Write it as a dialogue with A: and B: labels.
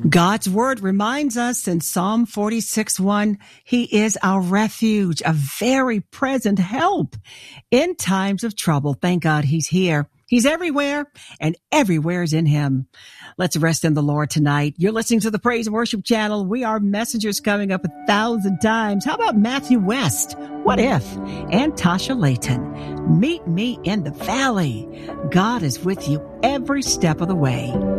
A: God's word reminds us in Psalm 46:1, He is our refuge, a very present help in times of trouble. Thank God He's here. He's everywhere, and everywhere is in Him. Let's rest in the Lord tonight. You're listening to the Praise and Worship Channel. We are messengers coming up 1,000 times. How about Matthew West? What if? And Tasha Layton. Meet me in the valley. God is with you every step of the way.